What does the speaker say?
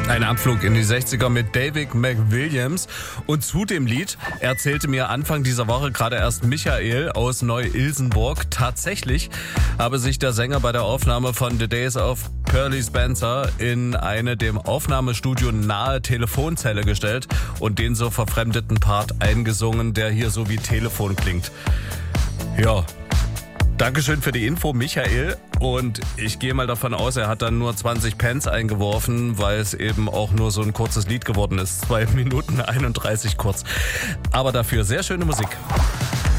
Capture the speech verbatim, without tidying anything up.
Ein Abflug in die sechziger mit David McWilliams. Und zu dem Lied erzählte mir Anfang dieser Woche gerade erst Michael aus Neu-Ilsenburg. Tatsächlich habe sich der Sänger bei der Aufnahme von The Days of Pearly Spencer in eine dem Aufnahmestudio nahe Telefonzelle gestellt und den so verfremdeten Part eingesungen, der hier so wie Telefon klingt. Ja. Dankeschön für die Info, Michael. Und ich gehe mal davon aus, er hat dann nur zwanzig Pence eingeworfen, weil es eben auch nur so ein kurzes Lied geworden ist. zwei Minuten einunddreißig kurz. Aber dafür sehr schöne Musik.